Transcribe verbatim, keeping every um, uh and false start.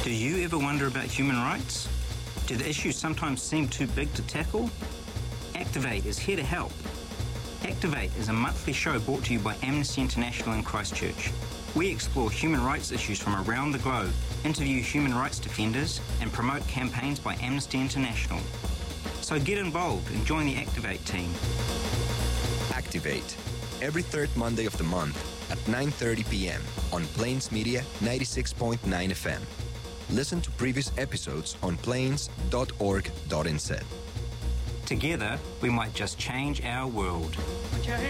Do you ever wonder about human rights? Do the issues sometimes seem too big to tackle? Activate is here to help. Activate is a monthly show brought to you by Amnesty International in Christchurch. We explore human rights issues from around the globe, interview human rights defenders, and promote campaigns by Amnesty International. So get involved and join the Activate team. Activate, every third Monday of the month at nine thirty p.m. on Plains Media ninety-six point nine F M. Listen to previous episodes on plains dot org dot n z. Together, we might just change our world.